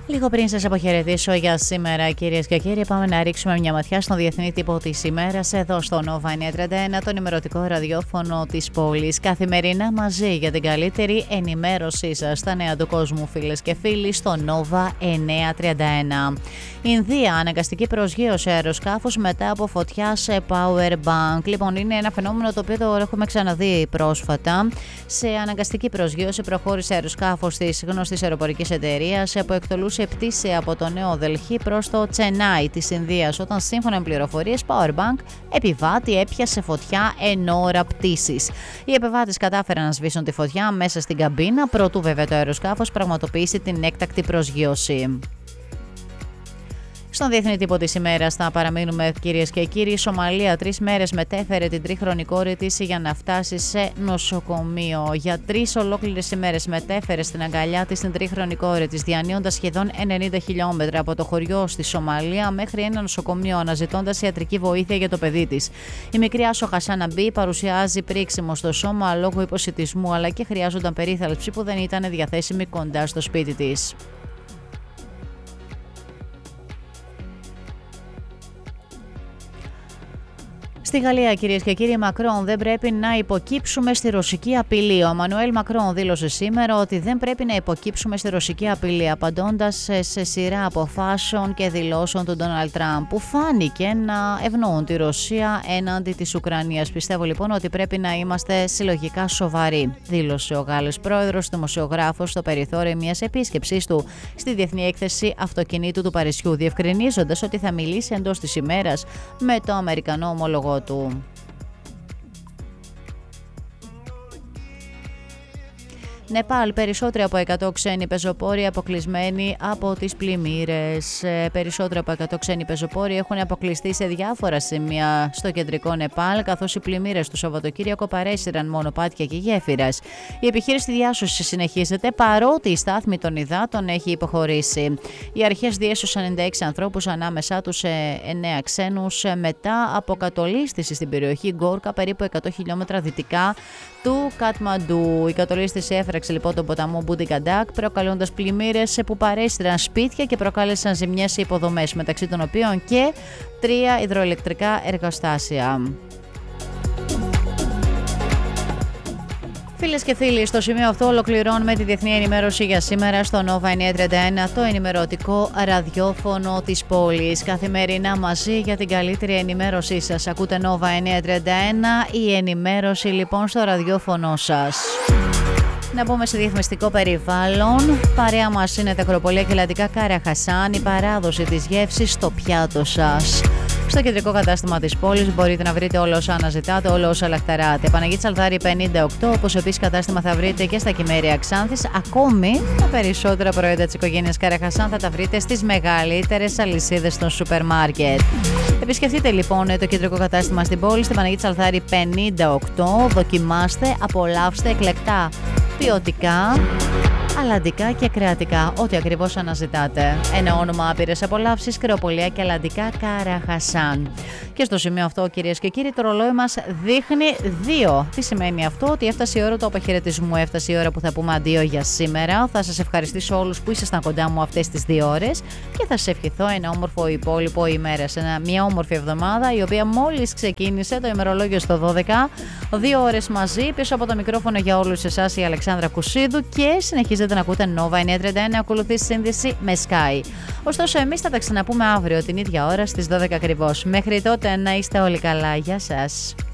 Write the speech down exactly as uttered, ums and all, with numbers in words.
Λίγο πριν σας αποχαιρετήσω για σήμερα, κυρίες και κύριοι, πάμε να ρίξουμε μια ματιά στον διεθνή τύπο της ημέρας εδώ στο Nova εννιακόσια τριάντα ένα, το ενημερωτικό ραδιόφωνο της πόλης. Καθημερινά μαζί για την καλύτερη ενημέρωσή σας στα νέα του κόσμου, φίλες και φίλοι, στο Nova εννιακόσια τριάντα ένα. Ινδία, αναγκαστική προσγείωση αεροσκάφους μετά από φωτιά σε power bank. Λοιπόν, είναι ένα φαινόμενο το οποίο το έχουμε ξαναδεί πρόσφατα. Σε αναγκαστική προσγείωση προχώρησε αεροσκάφος της γνωστής αεροπορικής εταιρείας που εκτολούσε πτήση από το Νέο Δελχή προς το Τσενάι της Ινδίας, όταν σύμφωνα με πληροφορίες Powerbank επιβάτη έπιασε φωτιά εν ώρα πτήσης. Οι επιβάτες κατάφεραν να σβήσουν τη φωτιά μέσα στην καμπίνα, προτού βέβαια το αεροσκάφος πραγματοποιήσει την έκτακτη προσγείωση. Στον διεθνή τύπο της ημέρας θα παραμείνουμε, κυρίες και κύριοι. Η Σομαλία τρεις μέρες μετέφερε την τρίχρονη κόρη της για να φτάσει σε νοσοκομείο. Για τρεις ολόκληρες ημέρες μετέφερε στην αγκαλιά της την τρίχρονη κόρη της, διανύοντας σχεδόν ενενήντα χιλιόμετρα από το χωριό στη Σομαλία μέχρι ένα νοσοκομείο, αναζητώντας ιατρική βοήθεια για το παιδί της. Η μικρή Άσο Χασάνα Μπι παρουσιάζει πρίξιμο στο σώμα λόγω υποσιτισμού, αλλά και χρειάζονταν περίθαλψη που δεν ήταν διαθέσιμη κοντά στο σπίτι της. Στη Γαλλία, κυρίες και κύριοι, Μακρόν, δεν πρέπει να υποκύψουμε στη ρωσική απειλή. Ο Μανουέλ Μακρόν δήλωσε σήμερα ότι δεν πρέπει να υποκύψουμε στη ρωσική απειλή, απαντώντας σε σειρά αποφάσεων και δηλώσεων του Ντόναλντ Τραμπ, που φάνηκε να ευνοούν τη Ρωσία έναντι της Ουκρανίας. Πιστεύω λοιπόν ότι πρέπει να είμαστε συλλογικά σοβαροί, δήλωσε ο Γάλλος πρόεδρος δημοσιογράφος στο περιθώριο μιας επίσκεψής του στη Διεθνή Έκθεση Αυτοκινήτου του Παρισιού, διευκρινίζοντας ότι θα μιλήσει εντός της ημέρας με το Αμερικανό ομόλογο του. Νεπάλ, περισσότεροι από εκατό ξένοι πεζοπόροι αποκλεισμένοι από τις πλημμύρες. Περισσότεροι από εκατό ξένοι πεζοπόροι έχουν αποκλειστεί σε διάφορα σημεία στο κεντρικό Νεπάλ, καθώς οι πλημμύρες του Σαββατοκύριακο παρέσυραν μονοπάτια και γέφυρες. Η επιχείρηση διάσωσης συνεχίζεται παρότι η στάθμη των υδάτων έχει υποχωρήσει. Οι αρχές διέσωσαν ενενήντα έξι ανθρώπους, ανάμεσά τους εννέα ξένους, μετά από κατολίσθηση στην περιοχή Γκόρκα, περίπου εκατό χιλιόμετρα δυτικά του Κατμαντού. Η κατολίσθηση έφραξε λοιπόν τον ποταμό Μπούντιγκαντάκ, προκαλώντας πλημμύρες που παρέσυραν σπίτια και προκάλεσαν ζημιές σε υποδομές, μεταξύ των οποίων και τρία υδροελεκτρικά εργοστάσια. Φίλες και φίλοι, στο σημείο αυτό ολοκληρώνουμε τη διεθνή ενημέρωση για σήμερα στο Nova εννιακόσια τριάντα ένα, το ενημερωτικό ραδιόφωνο της πόλης. Καθημερινά μαζί για την καλύτερη ενημέρωσή σας. Ακούτε Nova εννιακόσια τριάντα ένα, η ενημέρωση λοιπόν στο ραδιόφωνο σας. Να πούμε σε διαφημιστικό περιβάλλον. Παρέα μας είναι τα Ακροπολία και Λατικά Κάρα Χασάν, η παράδοση της γεύσης στο πιάτο σας. Στο κεντρικό κατάστημα της πόλης μπορείτε να βρείτε όλα όσα αναζητάτε, όλα όσα λαχταράτε. Παναγίτης Αλδάρη πενήντα οκτώ, όπως επίσης κατάστημα θα βρείτε και στα Κυμέρια Ξάνθης. Ακόμη τα περισσότερα προϊόντα της οικογένειας Καραχασάν θα τα βρείτε στις μεγαλύτερες αλυσίδες των σούπερ μάρκετ. Επισκεφτείτε λοιπόν το κεντρικό κατάστημα στην πόλη, στην Παναγίτης Αλδάρη πενήντα οκτώ. Δοκιμάστε, απολαύστε εκλεκτά ποιοτικά, αλλαντικά και κρεατικά, ό,τι ακριβώς αναζητάτε. Ένα όνομα, άπειρες απολαύσεις, κρεοπολία και αλλαντικά Κάρα Χασάν. Και στο σημείο αυτό, κυρίες και κύριοι, το ρολόι μας δείχνει δύο. Τι σημαίνει αυτό? Ότι έφτασε η ώρα του αποχαιρετισμού, έφτασε η ώρα που θα πούμε αντίο για σήμερα. Θα σας ευχαριστήσω όλους που ήσασταν κοντά μου αυτές τις δύο ώρες και θα σας ευχηθώ ένα όμορφο υπόλοιπο ημέρας. Μια όμορφη εβδομάδα, η οποία μόλις ξεκίνησε, το ημερολόγιο στο δώδεκα. Δύο ώρες μαζί, πίσω από το μικρόφωνο για όλους εσάς η Αλεξάνδρα Κουσίδου και συνεχίζετε να ακούτε Nova εννιακόσια τριάντα ένα, ακολουθεί σύνδεση με Sky. Ωστόσο, εμείς θα τα ξαναπούμε αύριο την ίδια ώρα στις δώδεκα ακριβώς. Μέχρι τότε να είστε όλοι καλά. Γεια σας.